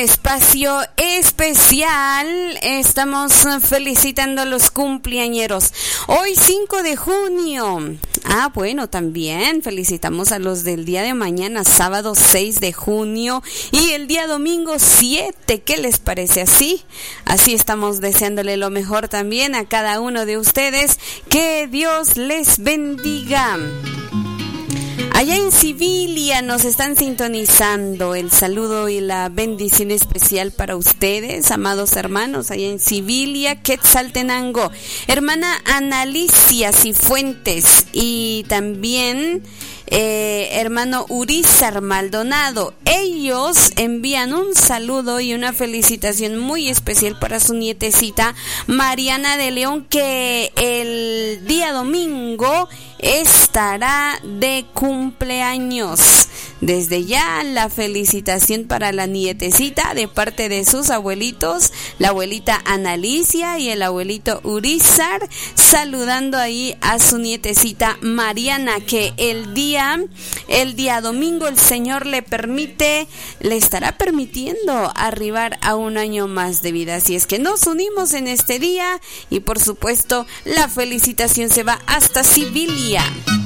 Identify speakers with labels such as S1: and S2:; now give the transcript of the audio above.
S1: Espacio especial, estamos felicitando a los cumpleañeros. Hoy 5 de junio. Bueno, también felicitamos a los del día de mañana, sábado 6 de junio y el día domingo 7. ¿Qué les parece así? Así estamos deseándole lo mejor también a cada uno de ustedes. Que Dios les bendiga. Allá en Sibilia nos están sintonizando. El saludo y la bendición especial para ustedes, amados hermanos, allá en Sibilia, Quetzaltenango. Hermana Analicia Cifuentes y también hermano Urizar Maldonado. Ellos envían un saludo y una felicitación muy especial para su nietecita Mariana de León, que el día domingo estará de cumpleaños. Desde ya la felicitación para la nietecita de parte de sus abuelitos, la abuelita Analicia y el abuelito Urizar, saludando ahí a su nietecita Mariana, que el día domingo el Señor le estará permitiendo arribar a un año más de vida. Así es que nos unimos en este día y por supuesto la felicitación se va hasta Sibilia.